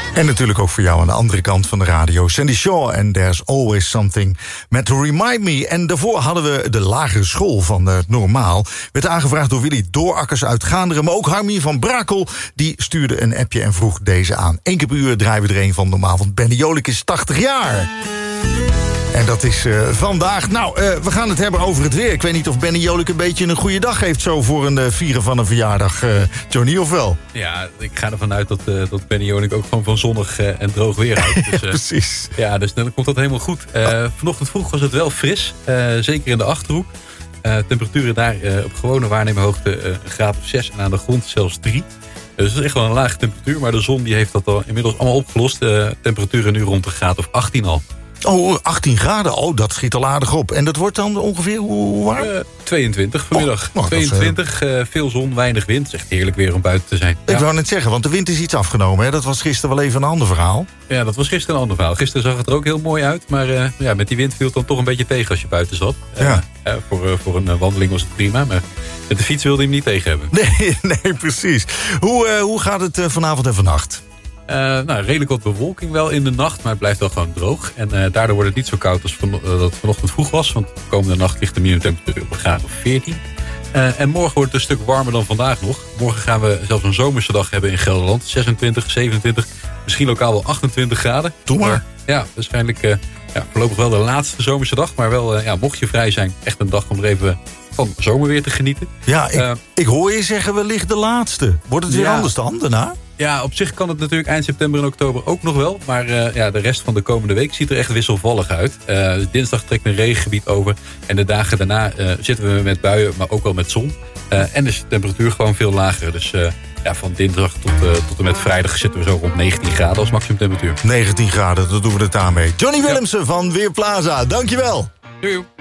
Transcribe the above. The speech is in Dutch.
En natuurlijk ook voor jou aan de andere kant van de radio. Sandy Shaw en There's Always Something met Remind Me. En daarvoor hadden we de lagere school van het Normaal. Werd aangevraagd door Willy Doorakkers uit Gaanderen. Maar ook Harmie van Brakel, die stuurde een appje en vroeg deze aan. 1 keer per uur draaien we er een van Normaal, want Benny Jolik is 80 jaar. En dat is vandaag. Nou, we gaan het hebben over het weer. Ik weet niet of Benny Jolik een beetje een goede dag heeft zo voor een vieren van een verjaardag. Johnny, of wel? Ja, ik ga ervan uit dat Benny Jolik ook gewoon van zonnig en droog weer houdt. Dus, precies. Ja, dus dan komt dat helemaal goed. Vanochtend vroeg was het wel fris. Zeker in de Achterhoek. Temperaturen daar op gewone waarnemerhoogte een graad of 6 en aan de grond zelfs 3. Dus het is echt wel een lage temperatuur. Maar de zon die heeft dat al inmiddels allemaal opgelost. Temperaturen nu rond een graad of 18 al. Oh, 18 graden. Oh, dat schiet al aardig op. En dat wordt dan ongeveer hoe warm? 22 vanmiddag. 22, veel zon, weinig wind. Het is echt heerlijk weer om buiten te zijn. Ik wou net zeggen, want de wind is iets afgenomen. Hè? Dat was gisteren wel even een ander verhaal. Ja, dat was gisteren een ander verhaal. Gisteren zag het er ook heel mooi uit. Maar met die wind viel het dan toch een beetje tegen als je buiten zat. Voor een wandeling was het prima. Maar met de fiets wilde je hem niet tegen hebben. Nee, precies. Hoe gaat het vanavond en vannacht? Redelijk wat bewolking wel in de nacht, maar het blijft wel gewoon droog. En daardoor wordt het niet zo koud als dat vanochtend vroeg was. Want de komende nacht ligt de minimumtemperatuur op een graad of 14. En morgen wordt het een stuk warmer dan vandaag nog. Morgen gaan we zelfs een zomerse dag hebben in Gelderland. 26, 27, misschien lokaal wel 28 graden. Doe maar. Ja, waarschijnlijk voorlopig wel de laatste zomerse dag. Maar wel, mocht je vrij zijn, echt een dag om er even van zomerweer te genieten. Ja, ik hoor je zeggen wellicht de laatste. Wordt het weer anders dan daarna? Ja, op zich kan het natuurlijk eind september en oktober ook nog wel. Maar de rest van de komende week ziet er echt wisselvallig uit. Dinsdag trekt een regengebied over. En de dagen daarna zitten we met buien, maar ook wel met zon. En is de temperatuur gewoon veel lager. Dus van dinsdag tot en met vrijdag zitten we zo rond 19 graden als maximumtemperatuur. 19 graden, dat doen we het daarmee. Johnny Willemsen van Weerplaza, dankjewel. Doei.